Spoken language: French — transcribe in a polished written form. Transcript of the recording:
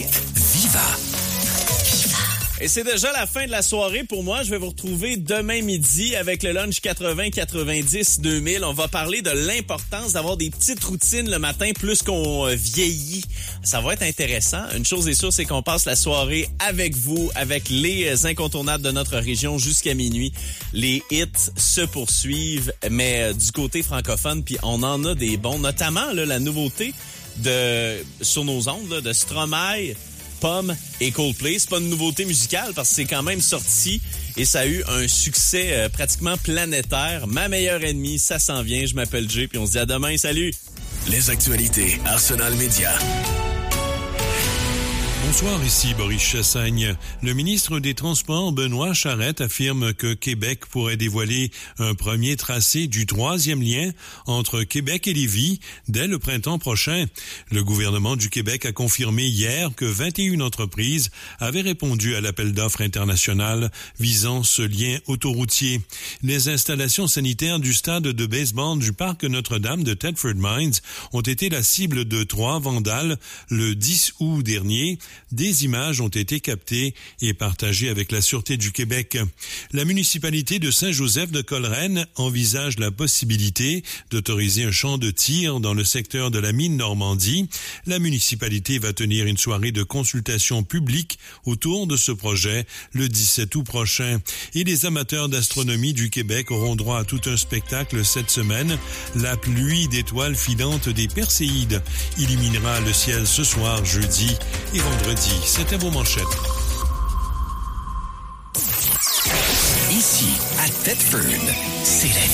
fête. Viva! Et c'est déjà la fin de la soirée pour moi. Je vais vous retrouver demain midi avec le lunch 80, 90, 2000. On va parler de l'importance d'avoir des petites routines le matin plus qu'on vieillit. Ça va être intéressant. Une chose est sûre, c'est qu'on passe la soirée avec vous, avec les incontournables de notre région jusqu'à minuit. Les hits se poursuivent, mais du côté francophone, puis on en a des bons. Notamment là, la nouveauté sur nos ondes là, de Stromae, Pomme et Coldplay. C'est pas une nouveauté musicale parce que c'est quand même sorti et ça a eu un succès pratiquement planétaire. Ma meilleure ennemie, ça s'en vient. Je m'appelle Jay puis on se dit à demain. Salut! Les actualités Arsenal Média. Bonsoir, ici Boris Chassagne. Le ministre des Transports, Benoît Charette, affirme que Québec pourrait dévoiler un premier tracé du 3e lien entre Québec et Lévis dès le printemps prochain. Le gouvernement du Québec a confirmé hier que 21 entreprises avaient répondu à l'appel d'offres international visant ce lien autoroutier. Les installations sanitaires du stade de baseball du parc Notre-Dame de Thetford Mines ont été la cible de 3 vandales le 10 août dernier. Des images ont été captées et partagées avec la Sûreté du Québec. La municipalité de Saint-Joseph de Coleraine envisage la possibilité d'autoriser un champ de tir dans le secteur de la mine Normandie. La municipalité va tenir une soirée de consultation publique autour de ce projet le 17 août prochain. Et les amateurs d'astronomie du Québec auront droit à tout un spectacle cette semaine. La pluie d'étoiles filantes des Perséides illuminera le ciel ce soir, jeudi et vendredi. C'était vos manchettes. Ici, à Thetford, c'est la